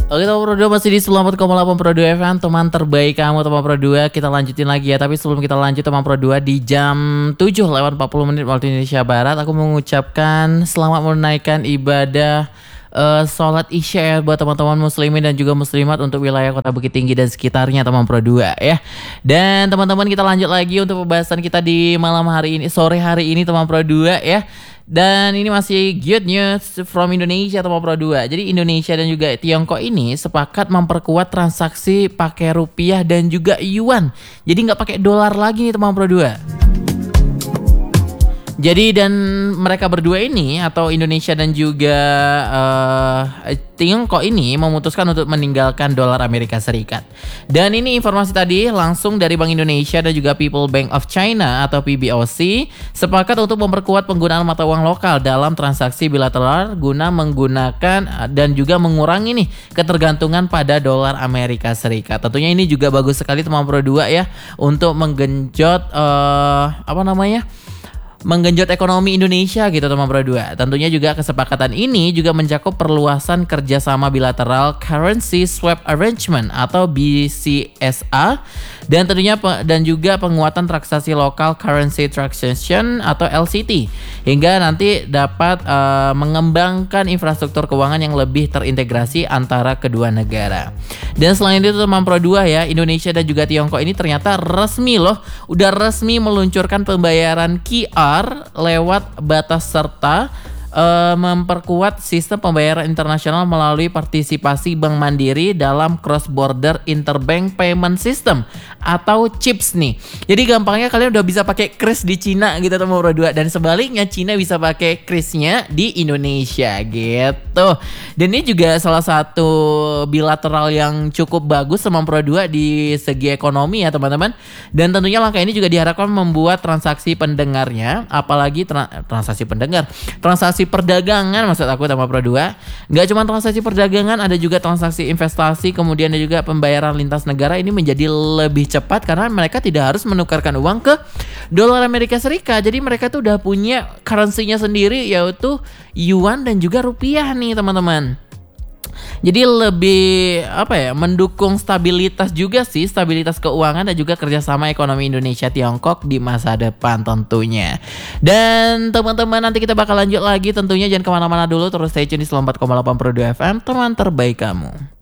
Oke teman Pro 2 masih di 94,8 Pro 2 FM, teman terbaik kamu teman Pro 2. Kita lanjutin lagi ya, tapi sebelum kita lanjut teman Pro 2, di jam 7:40 waktu Indonesia Barat aku mengucapkan selamat menunaikan ibadah sholat isya ya buat teman-teman muslimin dan juga muslimat untuk wilayah Kota Bukit Tinggi dan sekitarnya teman Pro 2 ya. Dan teman-teman, kita lanjut lagi untuk pembahasan kita di malam hari ini, sore hari ini teman Pro 2 ya. Dan ini masih good news from Indonesia teman Pro 2. Jadi Indonesia dan juga Tiongkok ini sepakat memperkuat transaksi pakai rupiah dan juga yuan. Jadi nggak pakai dolar lagi nih teman Pro 2. Jadi dan mereka berdua ini atau Indonesia dan juga Tiongkok ini memutuskan untuk meninggalkan dolar Amerika Serikat. Dan ini informasi tadi langsung dari Bank Indonesia dan juga People Bank of China atau PBOC sepakat untuk memperkuat penggunaan mata uang lokal dalam transaksi bilateral guna menggunakan dan juga mengurangi nih ketergantungan pada dolar Amerika Serikat. Tentunya ini juga bagus sekali teman Pro 2 ya untuk menggenjot menggenjot ekonomi Indonesia gitu teman Pro 2. Tentunya juga kesepakatan ini juga mencakup perluasan kerjasama bilateral Currency Swap Arrangement atau BCSA dan tentunya dan juga penguatan transaksi lokal Currency Transaction atau LCT hingga nanti dapat mengembangkan infrastruktur keuangan yang lebih terintegrasi antara kedua negara. Dan selain itu teman Pro 2 ya, Indonesia dan juga Tiongkok ini ternyata udah resmi meluncurkan pembayaran QR lewat batas serta memperkuat sistem pembayaran internasional melalui partisipasi Bank Mandiri dalam Cross Border Interbank Payment System atau CHIPS nih. Jadi gampangnya kalian udah bisa pakai kris di Cina gitu teman Pro 2, dan sebaliknya Cina bisa pakai krisnya di Indonesia gitu. Dan ini juga salah satu bilateral yang cukup bagus teman Pro 2 di segi ekonomi ya teman-teman. Dan tentunya langkah ini juga diharapkan membuat transaksi pendengarnya, apalagi transaksi perdagangan maksud aku sama Pro 2. Nggak cuma transaksi perdagangan, ada juga transaksi investasi, kemudian ada juga pembayaran lintas negara ini menjadi lebih cepat karena mereka tidak harus menukarkan uang ke dolar Amerika Serikat. Jadi mereka tuh udah punya currency-nya sendiri yaitu yuan dan juga rupiah nih teman-teman. Jadi lebih mendukung stabilitas juga sih, stabilitas keuangan dan juga kerjasama ekonomi Indonesia Tiongkok di masa depan tentunya. Dan teman-teman, nanti kita bakal lanjut lagi tentunya, jangan kemana-mana dulu, terus stay tune di 94,8 Pro 2 FM, teman terbaik kamu.